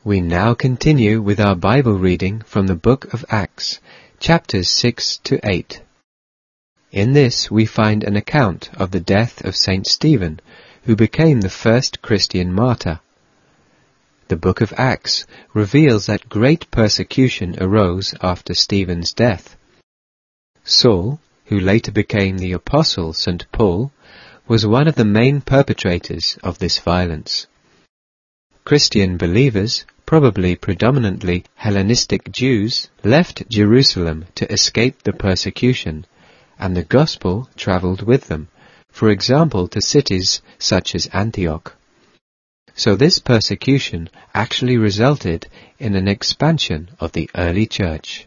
We now continue with our Bible reading from the book of Acts, chapters 6 to 8. In this we find an account of the death of Saint Stephen, who became the first Christian martyr. The book of Acts reveals that great persecution arose after Stephen's death. Saul, who later became the apostle St. Paul, was one of the main perpetrators of this violence. Christian believers, probably predominantly Hellenistic Jews, left Jerusalem to escape the persecution, and the gospel traveled with them, for example to cities such as Antioch. So this persecution actually resulted in an expansion of the early church.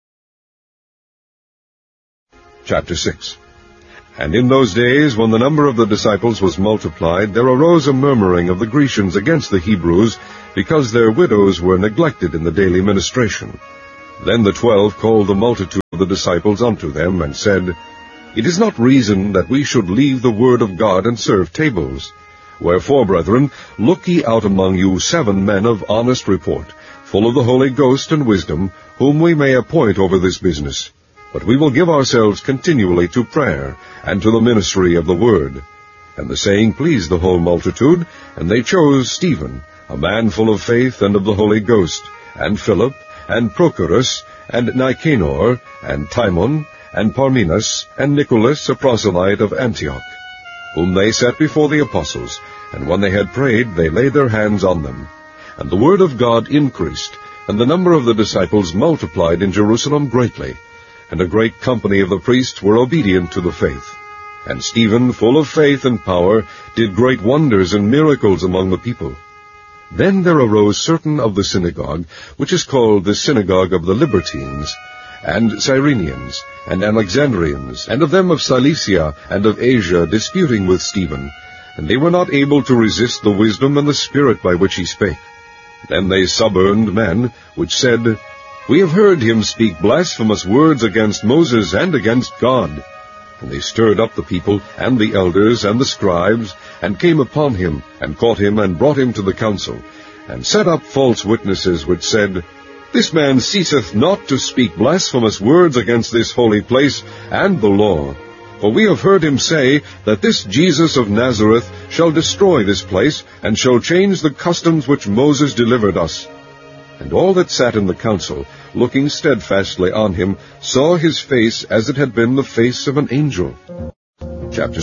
Chapter 6. And in those days, when the number of the disciples was multiplied, there arose a murmuring of the Grecians against the Hebrews, because their widows were neglected in the daily ministration. Then the 12 called the multitude of the disciples unto them, and said, It is not reason that we should leave the word of God and serve tables. Wherefore, brethren, look ye out among you 7 men of honest report, full of the Holy Ghost and wisdom, whom we may appoint over this business. But we will give ourselves continually to prayer, and to the ministry of the word. And the saying pleased the whole multitude, and they chose Stephen, a man full of faith and of the Holy Ghost, and Philip, and Prochorus, and Nicanor, and Timon, and Parmenas, and Nicholas, a proselyte of Antioch, whom they set before the apostles, and when they had prayed, they laid their hands on them. And the word of God increased, and the number of the disciples multiplied in Jerusalem greatly, and a great company of the priests were obedient to the faith. And Stephen, full of faith and power, did great wonders and miracles among the people. Then there arose certain of the synagogue, which is called the synagogue of the Libertines, and Cyrenians, and Alexandrians, and of them of Cilicia and of Asia, disputing with Stephen, and they were not able to resist the wisdom and the spirit by which he spake. Then they suborned men, which said, We have heard him speak blasphemous words against Moses and against God. And they stirred up the people, and the elders, and the scribes, and came upon him, and caught him, and brought him to the council, and set up false witnesses, which said, This man ceaseth not to speak blasphemous words against this holy place and the law. For we have heard him say that this Jesus of Nazareth shall destroy this place, and shall change the customs which Moses delivered us. And all that sat in the council, looking steadfastly on him, saw his face as it had been the face of an angel. Chapter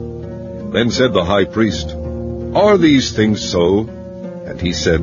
7. Then said the high priest, Are these things so? And he said,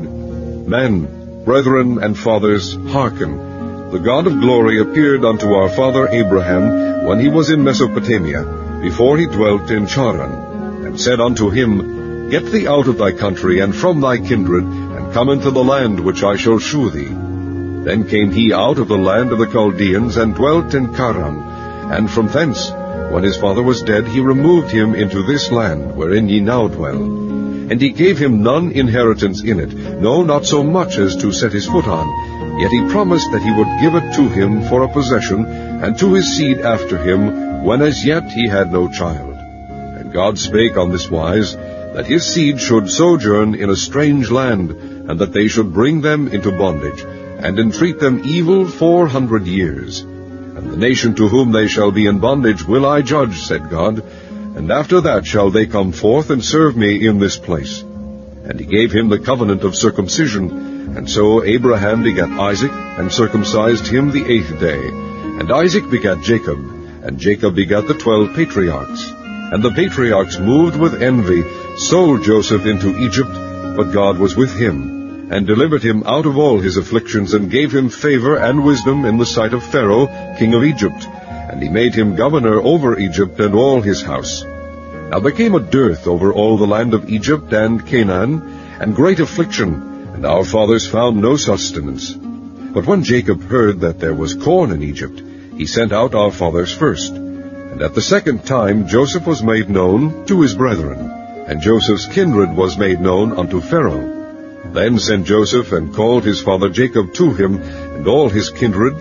Men, brethren, and fathers, hearken. The God of glory appeared unto our father Abraham when he was in Mesopotamia, before he dwelt in Charan, and said unto him, Get thee out of thy country and from thy kindred, and come into the land which I shall shew thee. Then came he out of the land of the Chaldeans, and dwelt in Charan. And from thence, when his father was dead, he removed him into this land, wherein ye now dwell. And he gave him none inheritance in it, no, not so much as to set his foot on. Yet he promised that he would give it to him for a possession, and to his seed after him, when as yet he had no child. And God spake on this wise, that his seed should sojourn in a strange land, and that they should bring them into bondage, and entreat them evil 400 years. And the nation to whom they shall be in bondage will I judge, said God, and after that shall they come forth and serve me in this place. And he gave him the covenant of circumcision. And so Abraham begat Isaac, and circumcised him the 8th day. And Isaac begat Jacob, and Jacob begat the 12 patriarchs. And the patriarchs, moved with envy, sold Joseph into Egypt, but God was with him, and delivered him out of all his afflictions, and gave him favor and wisdom in the sight of Pharaoh, king of Egypt. And he made him governor over Egypt and all his house. Now there came a dearth over all the land of Egypt and Canaan, and great affliction, and our fathers found no sustenance. But when Jacob heard that there was corn in Egypt, he sent out our fathers first. And at the second time Joseph was made known to his brethren, and Joseph's kindred was made known unto Pharaoh. Then sent Joseph, and called his father Jacob to him, and all his kindred,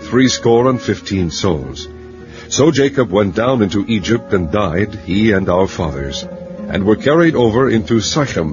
75 souls. So Jacob went down into Egypt, and died, he and our fathers, and were carried over into Shechem,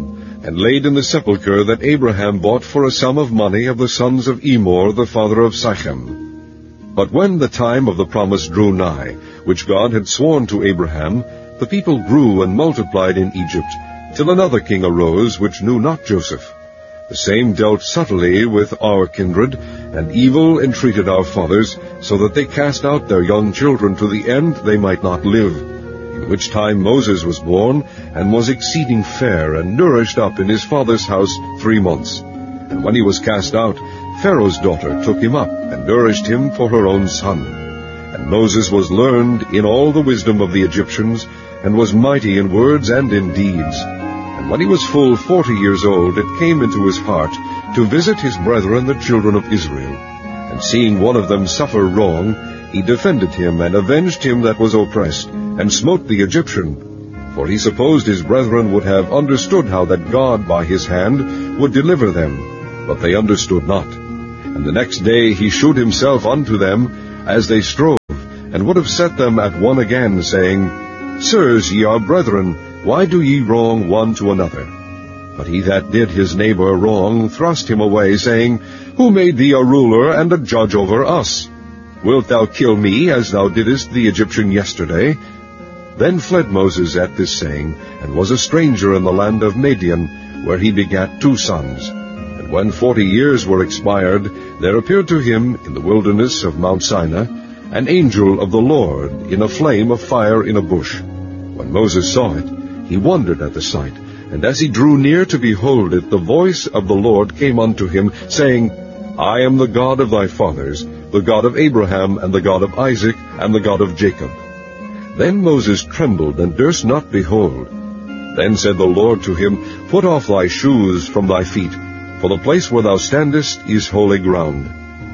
and laid in the sepulchre that Abraham bought for a sum of money of the sons of Emor, the father of Sichem. But when the time of the promise drew nigh, which God had sworn to Abraham, the people grew and multiplied in Egypt, till another king arose, which knew not Joseph. The same dealt subtly with our kindred, and evil entreated our fathers, so that they cast out their young children to the end they might not live. In which time Moses was born, and was exceeding fair, and nourished up in his father's house 3 months. And when he was cast out, Pharaoh's daughter took him up, and nourished him for her own son. And Moses was learned in all the wisdom of the Egyptians, and was mighty in words and in deeds. And when he was full 40 years old, it came into his heart to visit his brethren the children of Israel. And seeing one of them suffer wrong, he defended him, and avenged him that was oppressed, and smote the Egyptian. For he supposed his brethren would have understood how that God by his hand would deliver them, but they understood not. And the next day he shewed himself unto them, as they strove, and would have set them at one again, saying, Sirs, ye are brethren, why do ye wrong one to another? But he that did his neighbor wrong thrust him away, saying, Who made thee a ruler and a judge over us? Wilt thou kill me, as thou didst the Egyptian yesterday? Then fled Moses at this saying, and was a stranger in the land of Madian, where he begat 2 sons. And when 40 years were expired, there appeared to him in the wilderness of Mount Sinai an angel of the Lord in a flame of fire in a bush. When Moses saw it, he wondered at the sight, and as he drew near to behold it, the voice of the Lord came unto him, saying, I am the God of thy fathers, the God of Abraham, and the God of Isaac, and the God of Jacob. Then Moses trembled, and durst not behold. Then said the Lord to him, Put off thy shoes from thy feet, for the place where thou standest is holy ground.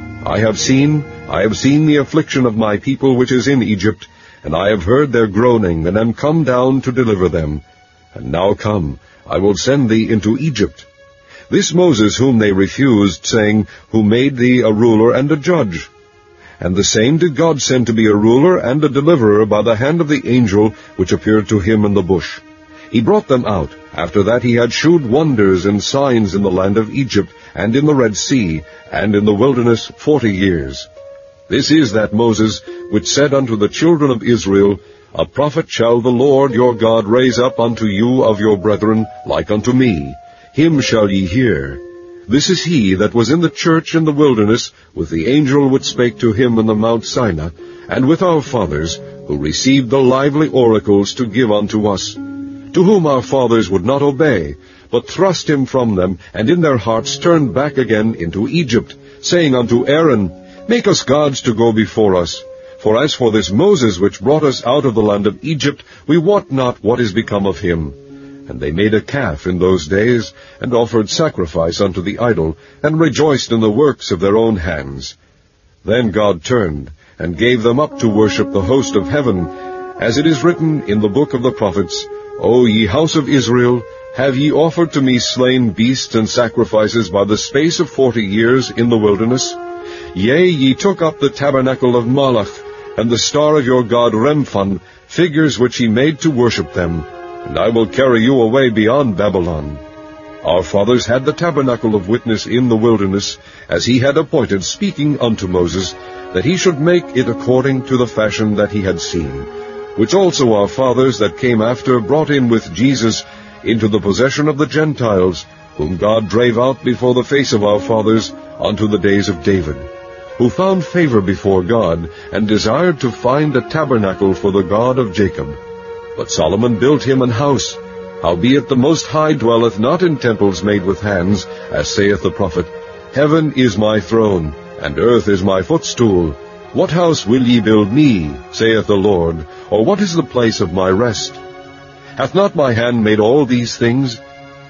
I have seen the affliction of my people which is in Egypt, and I have heard their groaning, and am come down to deliver them. And now come, I will send thee into Egypt. This Moses whom they refused, saying, Who made thee a ruler and a judge? And the same did God send to be a ruler and a deliverer by the hand of the angel which appeared to him in the bush. He brought them out, after that he had shewed wonders and signs in the land of Egypt, and in the Red Sea, and in the wilderness 40 years. This is that Moses which said unto the children of Israel, A prophet shall the Lord your God raise up unto you of your brethren, like unto me. Him shall ye hear. This is he that was in the church in the wilderness, with the angel which spake to him in the Mount Sinai, and with our fathers, who received the lively oracles to give unto us, to whom our fathers would not obey, but thrust him from them, and in their hearts turned back again into Egypt, saying unto Aaron, Make us gods to go before us. For as for this Moses which brought us out of the land of Egypt, we wot not what is become of him. And they made a calf in those days, and offered sacrifice unto the idol, and rejoiced in the works of their own hands. Then God turned, and gave them up to worship the host of heaven, as it is written in the book of the prophets, O ye house of Israel, have ye offered to me slain beasts and sacrifices by the space of 40 years in the wilderness? Yea, ye took up the tabernacle of Moloch, and the star of your god Remphan, figures which ye made to worship them, and I will carry you away beyond Babylon. Our fathers had the tabernacle of witness in the wilderness, as he had appointed, speaking unto Moses, that he should make it according to the fashion that he had seen, which also our fathers that came after brought in with Jesus into the possession of the Gentiles, whom God drave out before the face of our fathers unto the days of David, who found favor before God, and desired to find a tabernacle for the God of Jacob. But Solomon built him an house. Howbeit the Most High dwelleth not in temples made with hands, as saith the prophet, Heaven is my throne, and earth is my footstool. What house will ye build me, saith the Lord, or what is the place of my rest? Hath not my hand made all these things?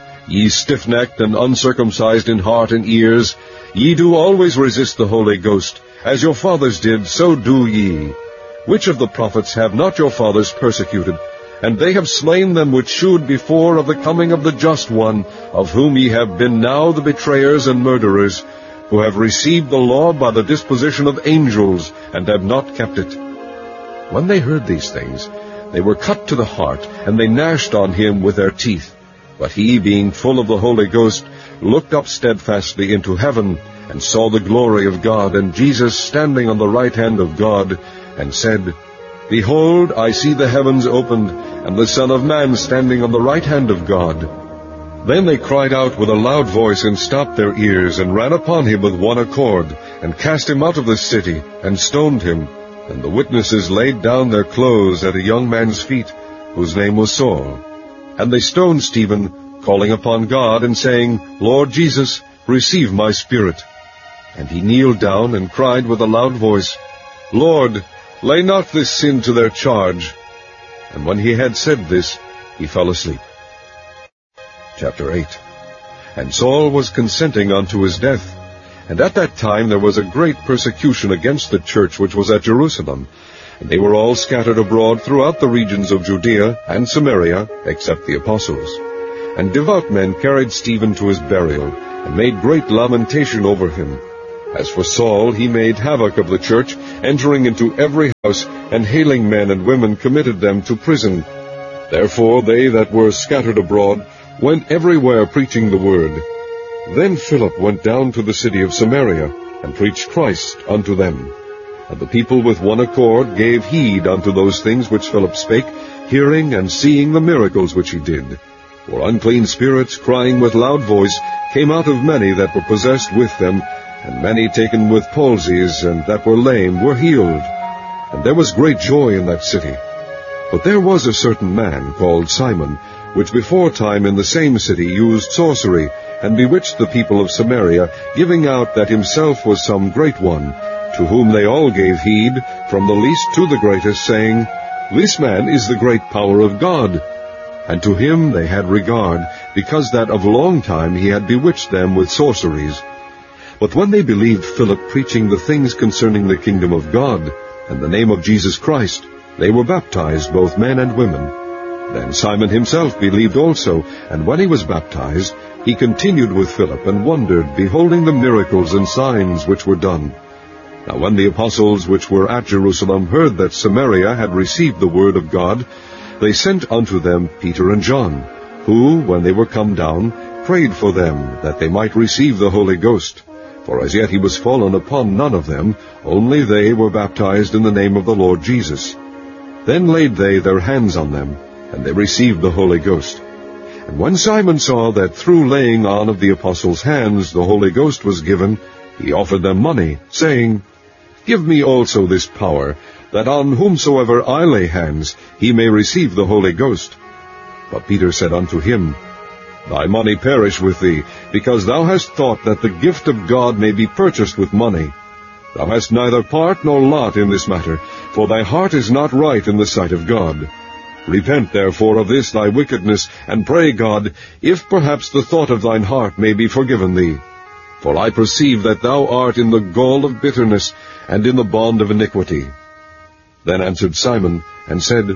Ye stiff-necked and uncircumcised in heart and ears, ye do always resist the Holy Ghost. As your fathers did, so do ye. Which of the prophets have not your fathers persecuted? And they have slain them which shewed before of the coming of the Just One, of whom ye have been now the betrayers and murderers, who have received the law by the disposition of angels, and have not kept it. When they heard these things, they were cut to the heart, and they gnashed on him with their teeth. But he, being full of the Holy Ghost, looked up steadfastly into heaven, and saw the glory of God, and Jesus standing on the right hand of God, and said, Behold, I see the heavens opened, and the Son of Man standing on the right hand of God. Then they cried out with a loud voice, and stopped their ears, and ran upon him with one accord, and cast him out of the city, and stoned him. And the witnesses laid down their clothes at a young man's feet, whose name was Saul. And they stoned Stephen, calling upon God, and saying, Lord Jesus, receive my spirit. And he kneeled down, and cried with a loud voice, Lord, lay not this sin to their charge. And when he had said this, he fell asleep. Chapter 8. And Saul was consenting unto his death. And at that time there was a great persecution against the church which was at Jerusalem. And they were all scattered abroad throughout the regions of Judea and Samaria, except the apostles. And devout men carried Stephen to his burial, and made great lamentation over him. As for Saul, he made havoc of the church, entering into every house, and hailing men and women committed them to prison. Therefore they that were scattered abroad went everywhere preaching the word. Then Philip went down to the city of Samaria, and preached Christ unto them. And the people with one accord gave heed unto those things which Philip spake, hearing and seeing the miracles which he did. For unclean spirits, crying with loud voice, came out of many that were possessed with them, and many taken with palsies, and that were lame, were healed. And there was great joy in that city. But there was a certain man called Simon, which before time in the same city used sorcery, and bewitched the people of Samaria, giving out that himself was some great one, to whom they all gave heed, from the least to the greatest, saying, This man is the great power of God. And to him they had regard, because that of long time he had bewitched them with sorceries. But when they believed Philip preaching the things concerning the kingdom of God, and the name of Jesus Christ, they were baptized, both men and women. Then Simon himself believed also, and when he was baptized, he continued with Philip, and wondered, beholding the miracles and signs which were done. Now when the apostles which were at Jerusalem heard that Samaria had received the word of God, they sent unto them Peter and John, who, when they were come down, prayed for them, that they might receive the Holy Ghost. For as yet he was fallen upon none of them, only they were baptized in the name of the Lord Jesus. Then laid they their hands on them, and they received the Holy Ghost. And when Simon saw that through laying on of the apostles' hands the Holy Ghost was given, he offered them money, saying, Give me also this power, that on whomsoever I lay hands, he may receive the Holy Ghost. But Peter said unto him, Thy money perish with thee, because thou hast thought that the gift of God may be purchased with money. Thou hast neither part nor lot in this matter, for thy heart is not right in the sight of God. Repent therefore of this thy wickedness, and pray God, if perhaps the thought of thine heart may be forgiven thee. For I perceive that thou art in the gall of bitterness, and in the bond of iniquity. Then answered Simon, and said,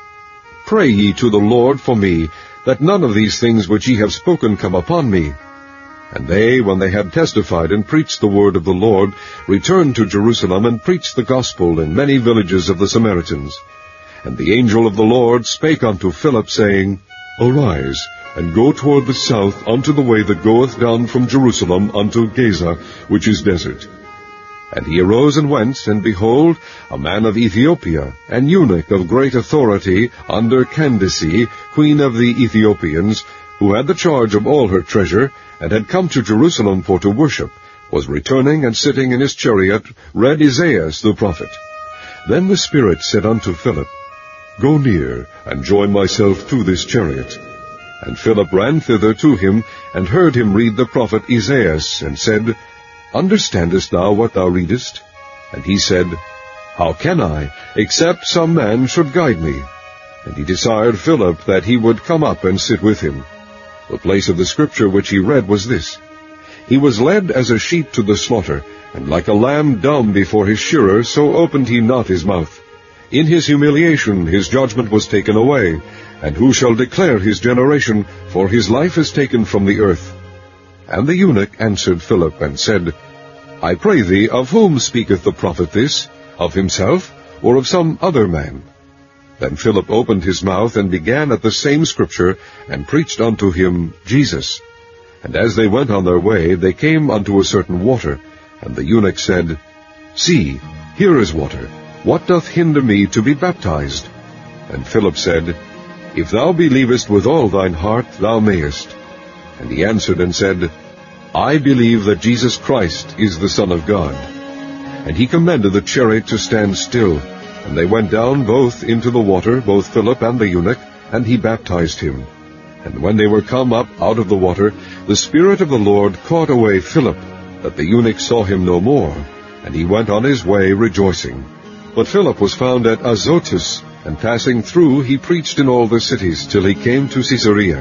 Pray ye to the Lord for me, that none of these things which ye have spoken come upon me. And they, when they had testified and preached the word of the Lord, returned to Jerusalem, and preached the gospel in many villages of the Samaritans. And the angel of the Lord spake unto Philip, saying, Arise, and go toward the south unto the way that goeth down from Jerusalem unto Gaza, which is desert. And he arose and went, and behold, a man of Ethiopia, an eunuch of great authority, under Candace, queen of the Ethiopians, who had the charge of all her treasure, and had come to Jerusalem for to worship, was returning, and sitting in his chariot, read Isaiah the prophet. Then the Spirit said unto Philip, Go near, and join myself to this chariot. And Philip ran thither to him, and heard him read the prophet Isaiah, and said, Understandest thou what thou readest? And he said, How can I, except some man should guide me? And he desired Philip that he would come up and sit with him. The place of the scripture which he read was this, He was led as a sheep to the slaughter, and like a lamb dumb before his shearer, so opened he not his mouth. In his humiliation his judgment was taken away, and who shall declare his generation? For his life is taken from the earth. And the eunuch answered Philip, and said, I pray thee, of whom speaketh the prophet this? Of himself, or of some other man? Then Philip opened his mouth, and began at the same scripture, and preached unto him Jesus. And as they went on their way, they came unto a certain water. And the eunuch said, See, here is water. What doth hinder me to be baptized? And Philip said, If thou believest with all thine heart, thou mayest. And he answered and said, I believe that Jesus Christ is the Son of God. And he commanded the chariot to stand still. And they went down both into the water, both Philip and the eunuch, and he baptized him. And when they were come up out of the water, the Spirit of the Lord caught away Philip, that the eunuch saw him no more, and he went on his way rejoicing. But Philip was found at Azotus, and passing through he preached in all the cities, till he came to Caesarea.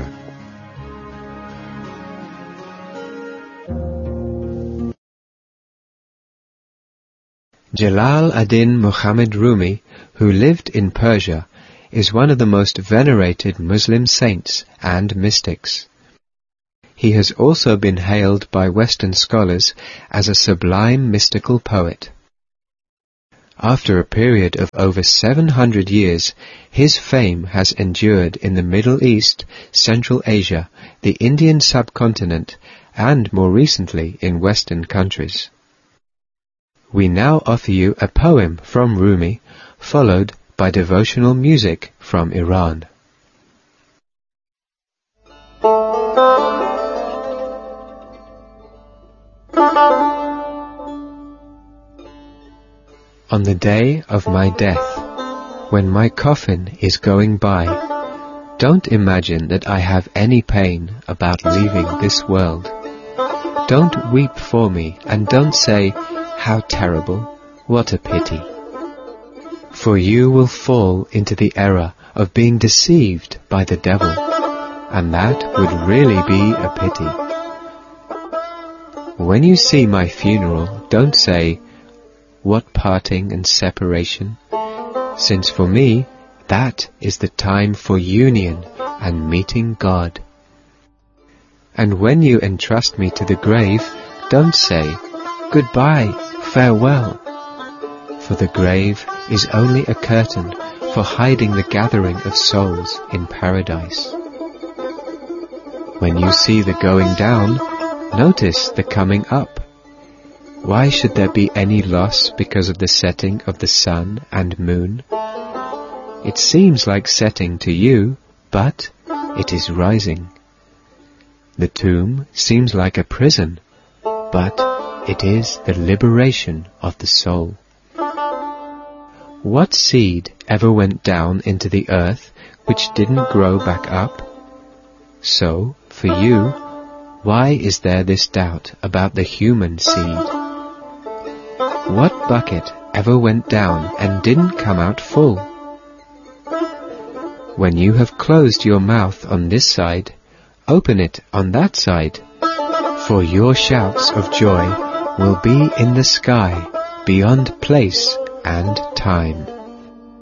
Jalal ad-Din Muhammad Rumi, who lived in Persia, is one of the most venerated Muslim saints and mystics. He has also been hailed by Western scholars as a sublime mystical poet. After a period of over 700 years, his fame has endured in the Middle East, Central Asia, the Indian subcontinent, and more recently in Western countries. We now offer you a poem from Rumi, followed by devotional music from Iran. On the day of my death, when my coffin is going by, don't imagine that I have any pain about leaving this world. Don't weep for me, and don't say, how terrible, what a pity. For you will fall into the error of being deceived by the devil, and that would really be a pity. When you see my funeral, don't say, what parting and separation, since for me that is the time for union and meeting God. And when you entrust me to the grave, don't say, goodbye, farewell, for the grave is only a curtain for hiding the gathering of souls in paradise. When you see the going down, notice the coming up. Why should there be any loss because of the setting of the sun and moon? It seems like setting to you, but it is rising. The tomb seems like a prison, but it is the liberation of the soul. What seed ever went down into the earth which didn't grow back up? So, for you, why is there this doubt about the human seed? What bucket ever went down and didn't come out full? When you have closed your mouth on this side, open it on that side, for your shouts of joy will be in the sky, beyond place and time.